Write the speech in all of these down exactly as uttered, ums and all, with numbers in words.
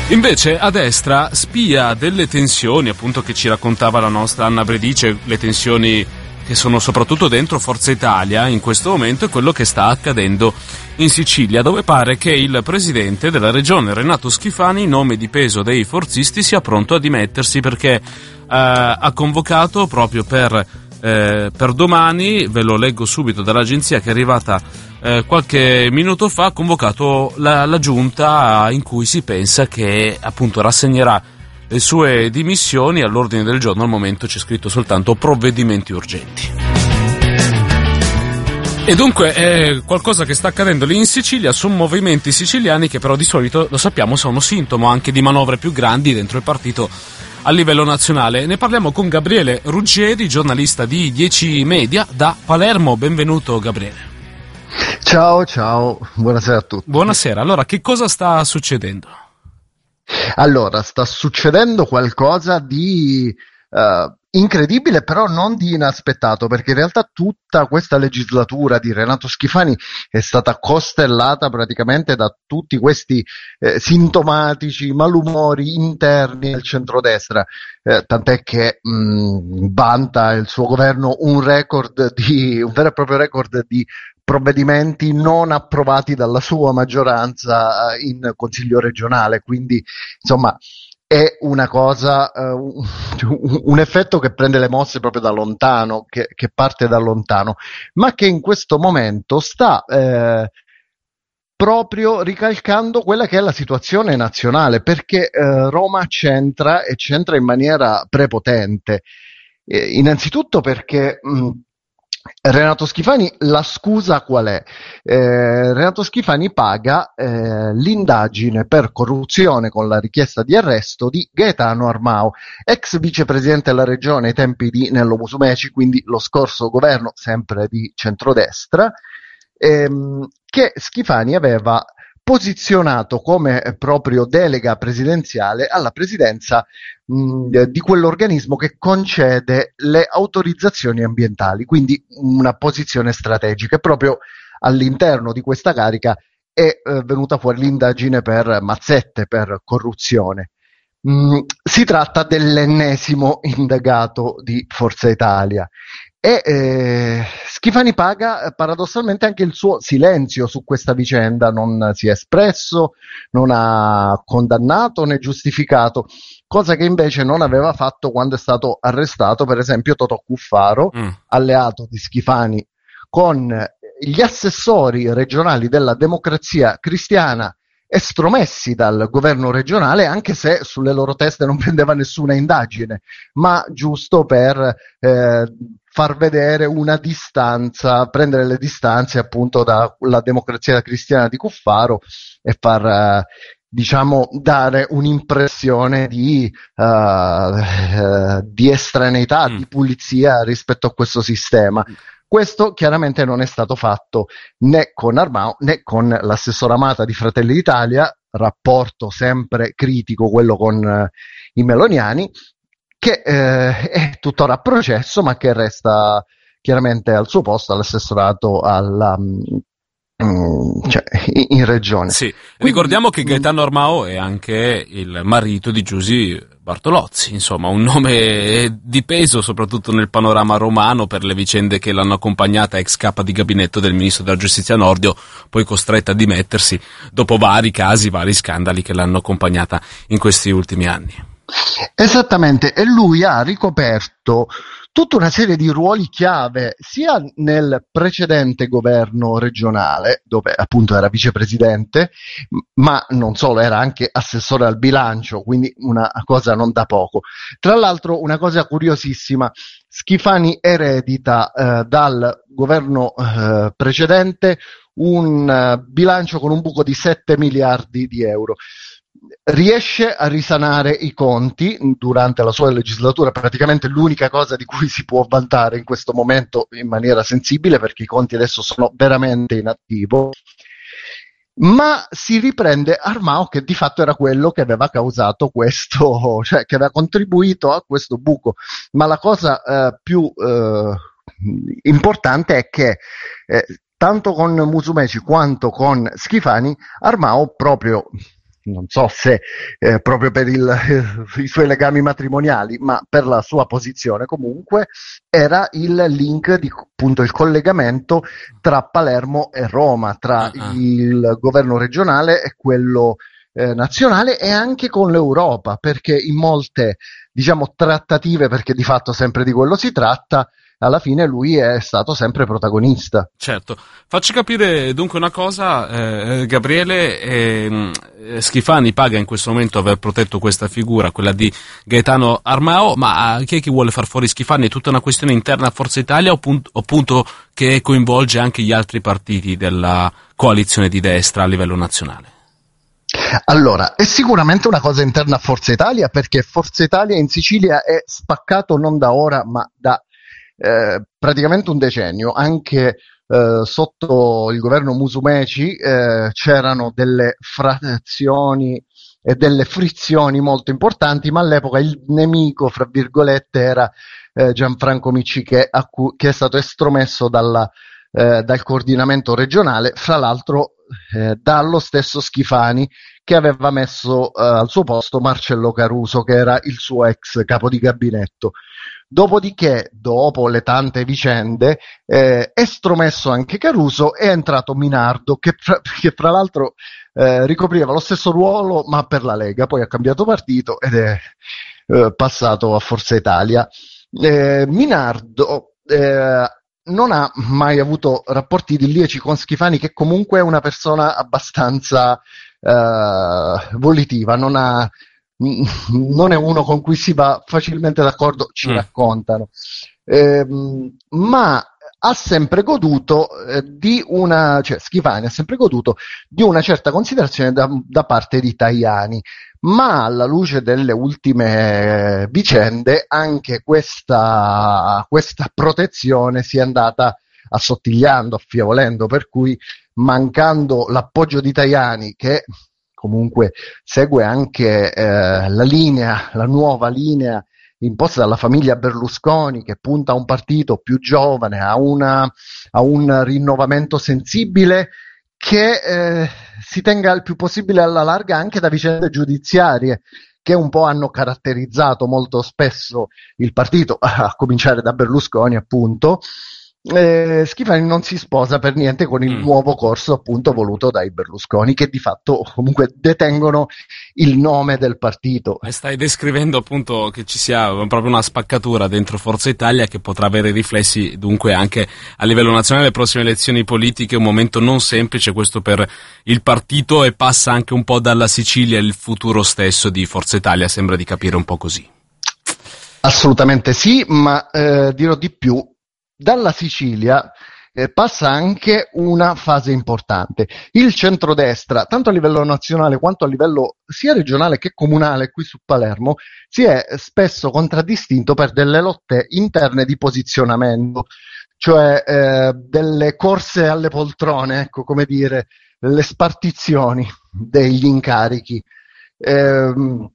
Invece a destra spia delle tensioni, appunto, che ci raccontava la nostra Anna Bredice, le tensioni che sono soprattutto dentro Forza Italia in questo momento, è quello che sta accadendo in Sicilia, dove pare che il presidente della regione Renato Schifani, nome di peso dei forzisti, sia pronto a dimettersi perché eh, ha convocato proprio per, eh, per domani, ve lo leggo subito dall'agenzia che è arrivata eh, qualche minuto fa, ha convocato la, la giunta in cui si pensa che appunto rassegnerà le sue dimissioni. All'ordine del giorno al momento c'è scritto soltanto provvedimenti urgenti. E dunque è qualcosa che sta accadendo lì in Sicilia, sono movimenti siciliani che però di solito, lo sappiamo, sono sintomo anche di manovre più grandi dentro il partito a livello nazionale. Ne parliamo con Gabriele Ruggeri, giornalista di dieci Media da Palermo. Benvenuto Gabriele. Ciao, ciao, buonasera a tutti. Buonasera, allora che cosa sta succedendo? Allora, sta succedendo qualcosa di uh, incredibile, però non di inaspettato, perché in realtà tutta questa legislatura di Renato Schifani è stata costellata praticamente da tutti questi eh, sintomatici malumori interni al centrodestra, eh, tant'è che mh, vanta il suo governo un record di, un vero e proprio record di provvedimenti non approvati dalla sua maggioranza in Consiglio regionale, quindi insomma è una cosa, uh, un effetto che prende le mosse proprio da lontano, che, che parte da lontano, ma che in questo momento sta eh, proprio ricalcando quella che è la situazione nazionale, perché eh, Roma c'entra e c'entra in maniera prepotente. Eh, innanzitutto perché mh, Renato Schifani, la scusa qual è? Eh, Renato Schifani paga eh, l'indagine per corruzione con la richiesta di arresto di Gaetano Armao, ex vicepresidente della regione ai tempi di Nello Musumeci, quindi lo scorso governo sempre di centrodestra, ehm, che Schifani aveva posizionato come proprio delega presidenziale alla presidenza mh, di quell'organismo che concede le autorizzazioni ambientali, quindi una posizione strategica. E proprio all'interno di questa carica è eh, venuta fuori l'indagine per mazzette, per corruzione. Mm, si tratta dell'ennesimo indagato di Forza Italia. E eh, Schifani paga paradossalmente anche il suo silenzio su questa vicenda, non si è espresso, non ha condannato né giustificato, cosa che invece non aveva fatto quando è stato arrestato per esempio Totò Cuffaro, mm. alleato di Schifani, con gli assessori regionali della Democrazia Cristiana estromessi dal governo regionale, anche se sulle loro teste non pendeva nessuna indagine, ma giusto per eh, far vedere una distanza, prendere le distanze appunto dalla Democrazia Cristiana di Cuffaro e far eh, diciamo dare un'impressione di, uh, uh, di estraneità, mm. di pulizia rispetto a questo sistema. Questo chiaramente non è stato fatto né con Armao né con l'assessora Amata di Fratelli d'Italia, rapporto sempre critico quello con eh, i meloniani, che eh, è tuttora a processo ma che resta chiaramente al suo posto all'assessorato alla, mm, cioè, in regione. Sì, ricordiamo che Gaetano Armao è anche il marito di Giusy Bartolozzi, insomma un nome di peso soprattutto nel panorama romano per le vicende che l'hanno accompagnata, ex capa di gabinetto del ministro della giustizia Nordio, poi costretta a dimettersi dopo vari casi, vari scandali che l'hanno accompagnata in questi ultimi anni. Esattamente, e lui ha ricoperto tutta una serie di ruoli chiave sia nel precedente governo regionale, dove appunto era vicepresidente, ma non solo, era anche assessore al bilancio, quindi una cosa non da poco. Tra l'altro una cosa curiosissima, Schifani eredita eh, dal governo eh, precedente un uh, bilancio con un buco di sette miliardi di euro. Riesce a risanare i conti durante la sua legislatura, praticamente l'unica cosa di cui si può vantare in questo momento in maniera sensibile, perché i conti adesso sono veramente in attivo, ma si riprende Armao, che di fatto era quello che aveva causato questo, cioè che aveva contribuito a questo buco. Ma la cosa eh, più eh, importante è che eh, tanto con Musumeci quanto con Schifani, Armao proprio non so se eh, proprio per il, eh, i suoi legami matrimoniali, ma per la sua posizione comunque, era il link, di, appunto il collegamento tra Palermo e Roma, tra uh-huh. il governo regionale e quello eh, nazionale, e anche con l'Europa, perché in molte, diciamo, trattative, perché di fatto sempre di quello si tratta, alla fine lui è stato sempre protagonista. Certo. Facci capire dunque una cosa, eh, Gabriele, eh, Schifani paga in questo momento aver protetto questa figura, quella di Gaetano Armao, ma chi è che vuole far fuori Schifani? È tutta una questione interna a Forza Italia, o appunto, appunto che coinvolge anche gli altri partiti della coalizione di destra a livello nazionale? Allora, è sicuramente una cosa interna a Forza Italia, perché Forza Italia in Sicilia è spaccato non da ora, ma da Eh, praticamente un decennio. Anche eh, sotto il governo Musumeci eh, c'erano delle frazioni e delle frizioni molto importanti, ma all'epoca il nemico, fra virgolette, era eh, Gianfranco Micci, che, a cui, che è stato estromesso dalla, eh, dal coordinamento regionale, fra l'altro eh, dallo stesso Schifani, che aveva messo eh, al suo posto Marcello Caruso, che era il suo ex capo di gabinetto. Dopodiché, dopo le tante vicende, eh, estromesso anche Caruso, è entrato Minardo, che fra, che fra l'altro eh, ricopriva lo stesso ruolo ma per la Lega, poi ha cambiato partito ed è eh, passato a Forza Italia. Eh, Minardo eh, non ha mai avuto rapporti idilliaci con Schifani, che comunque è una persona abbastanza eh, volitiva, non ha non è uno con cui si va facilmente d'accordo, ci mm. raccontano, eh, ma ha sempre goduto eh, di una, cioè Schifani ha sempre goduto di una certa considerazione da, da parte di Tajani, ma alla luce delle ultime vicende anche questa, questa protezione si è andata assottigliando, affievolendo, per cui, mancando l'appoggio di Tajani, che comunque segue anche eh, la linea, la nuova linea imposta dalla famiglia Berlusconi, che punta a un partito più giovane, a, una, a un rinnovamento sensibile, che eh, si tenga il più possibile alla larga anche da vicende giudiziarie che un po' hanno caratterizzato molto spesso il partito, a cominciare da Berlusconi appunto. Eh, Schifani non si sposa per niente con il mm. nuovo corso appunto voluto dai Berlusconi, che di fatto comunque detengono il nome del partito. E stai descrivendo appunto che ci sia proprio una spaccatura dentro Forza Italia, che potrà avere riflessi dunque anche a livello nazionale. Le prossime elezioni politiche, un momento non semplice questo per il partito, e passa anche un po' dalla Sicilia il futuro stesso di Forza Italia, sembra di capire un po' così. Assolutamente sì, ma eh, dirò di più. Dalla Sicilia eh, passa anche una fase importante. Il centrodestra, tanto a livello nazionale quanto a livello sia regionale che comunale qui su Palermo, si è spesso contraddistinto per delle lotte interne di posizionamento, cioè eh, delle corse alle poltrone, ecco, come dire, le spartizioni degli incarichi. Ehm,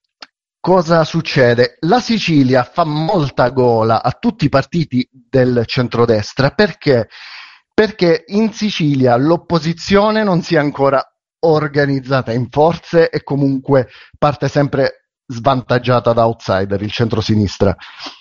Cosa succede? La Sicilia fa molta gola a tutti i partiti del centrodestra, perché? Perché in Sicilia l'opposizione non si è ancora organizzata in forze e comunque parte sempre svantaggiata da outsider, il centrosinistra.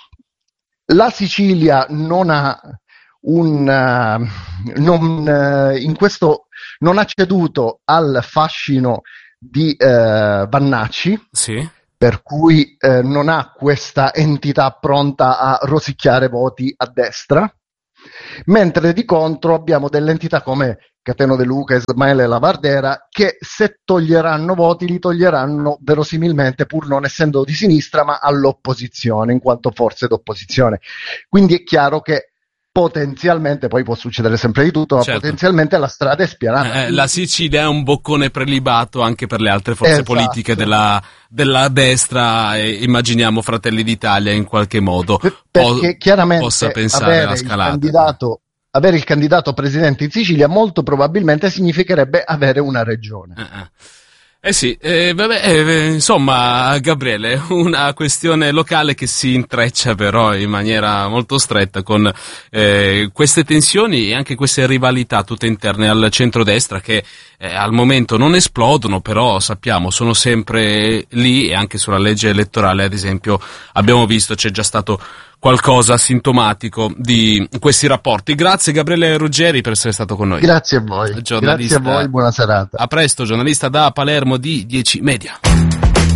La Sicilia non ha un uh, non, uh, in questo non ha ceduto al fascino di uh, Vannacci. Sì. Per cui eh, non ha questa entità pronta a rosicchiare voti a destra, mentre di contro abbiamo delle entità come Cateno De Luca e Ismaele Lavardera, che se toglieranno voti li toglieranno verosimilmente, pur non essendo di sinistra, ma all'opposizione, in quanto forze d'opposizione. Quindi è chiaro che potenzialmente, poi può succedere sempre di tutto, ma certo, potenzialmente la strada è spianata. Eh, la Sicilia è un boccone prelibato anche per le altre forze esatto. politiche della, della destra, e immaginiamo Fratelli d'Italia in qualche modo perché po- chiaramente possa pensare avere alla scalata. Il candidato, avere il candidato presidente in Sicilia molto probabilmente significherebbe avere una regione. Uh-uh. Eh sì, eh, vabbè, eh, insomma, Gabriele, una questione locale che si intreccia però in maniera molto stretta con eh, queste tensioni e anche queste rivalità tutte interne al centrodestra, che eh, al momento non esplodono, però sappiamo sono sempre lì, e anche sulla legge elettorale ad esempio abbiamo visto c'è già stato qualcosa sintomatico di questi rapporti. Grazie Gabriele Ruggeri per essere stato con noi. Grazie a voi, grazie a voi, buona serata. A presto, giornalista da Palermo di dieci Media.